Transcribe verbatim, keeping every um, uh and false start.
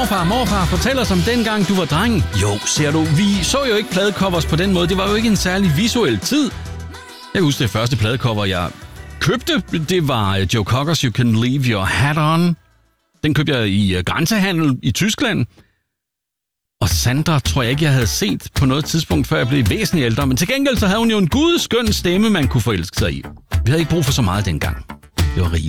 morfar, morfar, fortæl os om dengang du var dreng. Jo, ser du, vi så jo ikke pladecovers på den måde. Det var jo ikke en særlig visuel tid. Jeg husker det første pladecover, jeg købte. Det var Joe Cockers You Can Leave Your Hat On. Den købte jeg i grænsehandel i Tyskland. Og Sandra tror jeg ikke, jeg havde set på noget tidspunkt, før jeg blev væsentligt ældre. Men til gengæld så havde hun jo en gudskøn stemme, man kunne forelske sig i. Vi havde ikke brug for så meget dengang. Det var rigeligt.